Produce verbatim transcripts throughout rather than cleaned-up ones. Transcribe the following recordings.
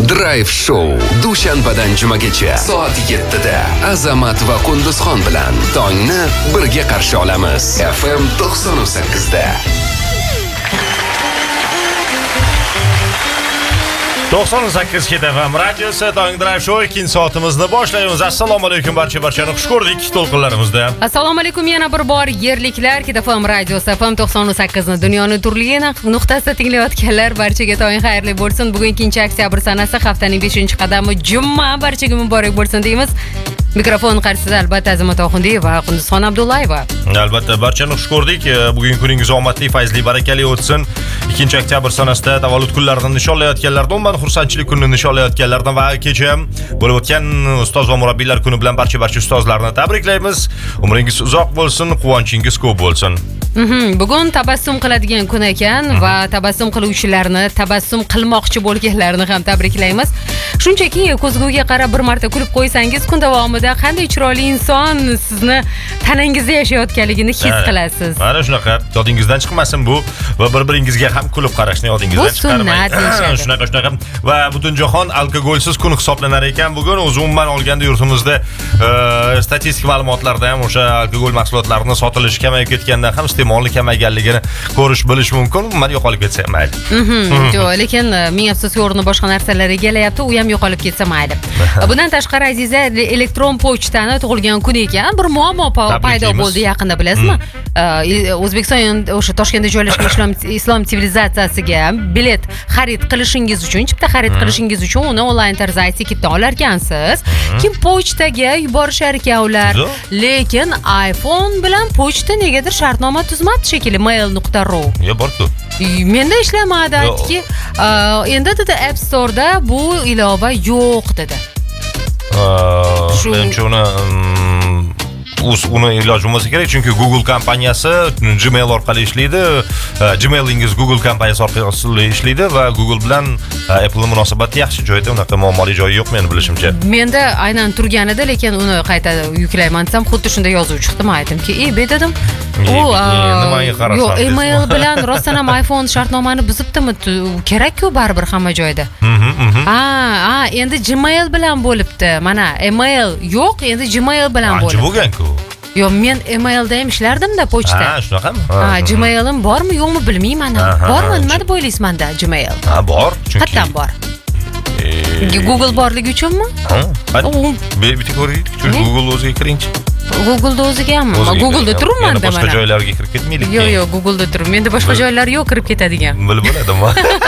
Drive Show dushanbadan jumagacha soat yettida Azamat va Qunduzxon bilan tongni birga qarshi olamiz. F M to'qson sakkiz da. to'qson sakkiz F M radiosi Tong Drive Show ikkinchi soatimizni boshlaymiz. Assalomu alaykum barcha barchani xush ko'rdik to'lqinlarimizda. Assalomu alaykum yana bir bor yerliklar. F M radiosi F M to'qson sakkiz ni dunyoning turli nuqtasida tinglayotganlar barchaga tong xayrli bo'lsin. Bugun ikkinchi oktyabr sanasi, haftaning beshinchi qadami juma, barchaga muborak bo'lsin deymiz. Mikrofon qarshisida albatta Azamat Oxundiyev va Qunduzxon Abdullayeva. Albatta barchani xush ko'rdik. Bugun kuningiz omadli, fayzli, barakali o'tsin. ikkinchi oktyabr sanasida tavallud kunlarini nishonlayotganlardan, umuman xursandchilik kunini nishonlayotganlardan va kecha bo'lib o'tgan ustoz va murabbiylar kuni bilan barcha barcha ustozlarni tabriklaymiz. Umringiz uzoq bo'lsin, quvonchingiz ko'p bo'lsin. Bugun tabassum qiladigan kun ekan va tabassum qiluvchilarni, tabassum qilmoqchi bo'lganlarni ham tabriklaymiz. Shunchaki ko'zguga qarab bir marta kulib qo'ysangiz, kun davomida qanday chiroyli inson sizni tanangizda yashayotganligini his qilasiz. Mana shunaqa, yodingizdan chiqmasin bu va bir-biringizga ham kulib qarashni yodingizdan chiqarmang. Shunaqa shunaqa va butun jahon alkogolsiz kun hisoblanar ekan. Bugun o'zi umuman olganda yurtimizda statistik ma'lumotlarda ham o'sha alkogol mahsulotlarini sotilishi kamayib ketgandan ham iste'moli kamayganligini ko'rish bilish mumkin. Umuman yo'qolib ketsa mayli. Yo'q, lekin ming afsuski o'rni boshqa narsalar egallayapti, u ham yo'qolib ketsa mayli. Bundan tashqari aziza, elektron pochtani tug'ilgan kun ekan. Bir muammo paydo bo'ldi yaqinda, bilasizmi? O'zbekiston o'sha Toshkentda joylashgan islom islom sivilizatsiyasiga bilet xarid qilishingiz uchun, chipta xarid qilishingiz uchun uni onlayn tarzda aytsekitdan olar ekansiz. Keyin pochtaga yuborishar ekanlar. Lekin iPhone bilan pochta negadir shartnoma tuzmadi shekilli mail nuqta ru. Yo, bor-ku. Menda ishlamadi, aytdiki, endi dedi App Store'da bu ilova yo'q dedi. Menimcha uni uni iloji bo'lmasa kerak, chunki Google kompaniyasi Gmail orqali ishlaydi. Gmailingiz Google kompaniyasi orqali ishlaydi va Google bilan Apple munosabati yaxshi joyda, unaqa muammoli joyi yo'q meni bilishimcha. Menda aynan turganida, lekin uni qayta yuklayman desam, xuddi shunday yozuv chiqdi. Men aytdimki, "Ey, bedadim, u nimaga qarasam?" Yo'q, email bilan rostdan ham iPhone shartnomani buzibdimi? Kerak-ku baribir hamma joyda. Ha, ha, endi Gmail bilan bo'libdi. Mana email yo'q, endi Gmail bilan bo'libdi. Ancha bo'lgan-ku. Yo, men emailda ham ishlardim-da, pochta. Ha, shunaqami? Ha, Gmailim bormi, yo'qmi bilmayman. Bormi, nima deb o'ylaysiz menda Gmail? Ha, bor, chunki. Qayerdan bor? Google borligi uchunmi? Ha, bitta ko'raylik, chunki Google o'ziga kiringchi. Google'da o'ziga ham. Google'da turibman-da mana. Boshqa joylarga kirib ketmaylik. Yo'q, yo'q, Google'da turib. Menda boshqa joylar yo'q kirib ketadigan. Bilib bo'ladimi?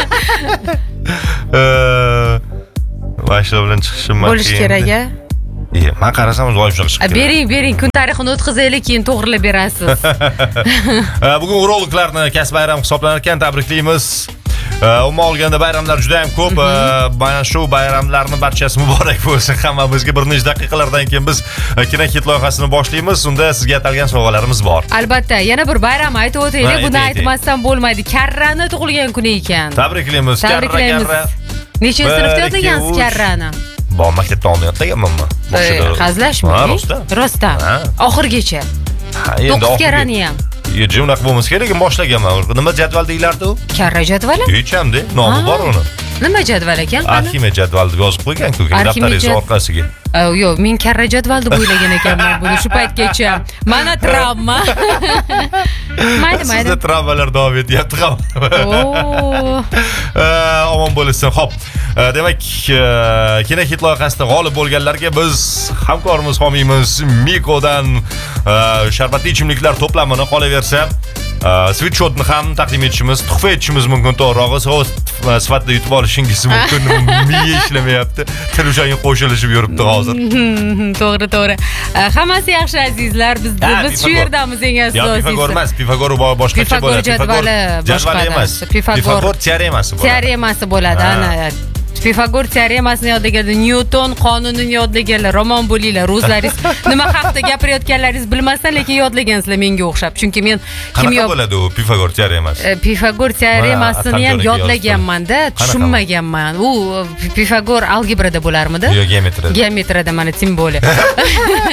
Vashlo bilan chiqishim mumkin. Bo'lish kerak-a? Men qarasam o'zi shunaqa chiqdi. Bering, bering, kun tarixini o'tkazaylik, keyin to'g'rilab berasiz. Bugun urologlarni kasb bayrami hisoblanar ekan, tabriklaymiz. Umuman olganda bayramlar juda ham ko'p. Mana shu bayramlarning barchasi muborak bo'lsin hammamizga. Bir necha daqiqalardan keyin biz Kinokit loyihasini boshlaymiz. Unda sizga atalgan sovg'alarimiz bor. Albatta, yana bir bayram aytib o'taylik. Buni aytmasdan bo'lmaydi. Karrani tug'ilgan kuni ekan. Tabriklaymiz. Karra, karra. Nechinchi sinfda o'qigansiz Karrani? Bor, maktabda o'qiganmanmi? Hazlashmi? Rostdan. Rostdan. Oxirgacha. Ha, endi to'qqiz karrani ham. Yo'q, unaqa bo'lmasa kerak, boshlaganman. Nima jadval deylardi u? Karra jadvali? Hechamda, nomi bor uni. Nima jadval ekan? Arximед jadval deb yozib qo'ygan-ku, daftaringiz orqasiga. Yo'q, men karra jadval deb o'ylagan ekanman buni shu paytgacha. Mana travma. Mayli, mayli. Sizda travmalar davom etyapti ham. Oo. Omon bo'lsin. Xo'p. Demak, Kinokit loyihasida g'olib bo'lganlarga biz hamkorimiz, homiymiz Mikodan sharbatli ichimliklar to'plamini qolaversa Switchotni ham taqdim etishimiz, tuhfa etishimiz mumkin, to'g'rirog'i so'z sifatida yutib olishingiz mumkin. Miya ishlamayapti. Tilujanga qo'shilishib yuribdi hozir. To'g'ri, to'g'ri. Hammasi yaxshi azizlar, biz biz shu yerdamiz eng asosiysi. Pifagor emas, Pifagor boshqacha bo'ladi. Pifagor jadvali emas. Pifagor teoremasi bo'ladi. Teoremasi bo'ladi, ana. Pifagor teoremasini yodlaganlar, Newton qonunini yodlaganlar, Roman bo'linglar, o'zlaringiz nima haqida gapirayotganlaringizni bilmasdan, lekin yodlagansizlar menga o'xshab. Chunki men kimyo qanaqa bo'ladi u Pifagor teoremasi? Pifagor teoremasini ham yodlaganman-da, tushunmaganman. U Pifagor algebrada bo'larmidi? Yo'q, geometriyada. Geometriyada mana temboli.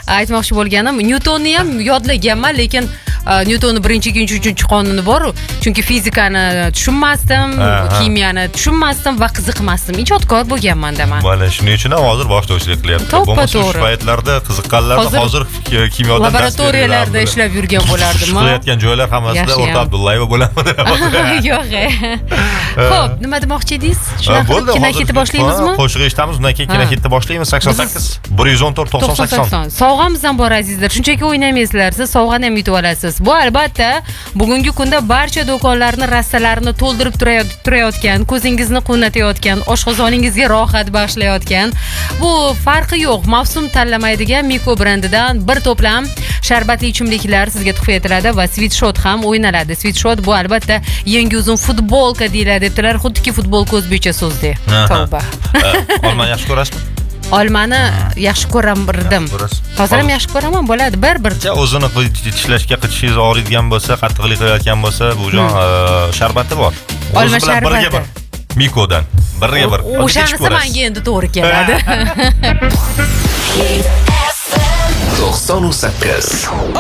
aytmoqchi bo'lganim, Nyutonni ham yodlaganman, lekin Nyutonni birinchi, ikkinchi, uchinchi qonuni bor-ku. Chunki fizikani tushunmasdim, kimiyani tushunmasdim va qiziqmasdim. Ijodkor bo'lganman-da men. Mana shuning uchun ham hozir boshlovchilik qilyapti. Bo'lmasa shu paytlarda qiziqqanlarni hozir kimyodan laboratoriyalarda ishlab yurgan bo'lardim. Qilayotgan joylar hammasida O'rta Abdullayeva bo'laman. Yo'q. Xo'p, nima demoqchi edingiz? Shunaqa kinoketni boshlaymizmi? Qo'shiq eshitamiz, undan keyin kinoketni boshlaymiz. sakson sakkiz bir yuz o'n to'rt to'qson sakson. Sovg'amiz ham bor azizlar. Shunchaki o'ynamaysizlar, siz sovg'ani ham yutib olasiz. Bu albatta bugungi kunda barcha do'konlarni rastalarini to'ldirib turayotgan, ko'zingizni quvnatayotgan, oshqozoningizga rohat bag'ishlayotgan. Bu farqi yo'q. Mavsum tanlamaydigan Miko brendidan bir to'plam sharbatli ichimliklar sizga tuhfa etiladi va Sweetshot ham o'ynaladi. Sweetshot bu albatta yangi uzun futbolka deyiladi debdilar, xuddiki futbolka o'zbekcha so'zdek. Tavba. Olmani yaxshi ko'rasizmi? Olmani yaxshi ko'ramirdim. Hozir ham yaxshi ko'raman, bo'ladi bir-bir. O'zini tishlashga qichishingiz og'riydigan bo'lsa, qattiqlik qilayotgan bo'lsa, bu jon sharbati bor. Olma sharbati. Mikodan. Birga bir. O'shanisi menga endi to'g'ri keladi. to'qson sakkiz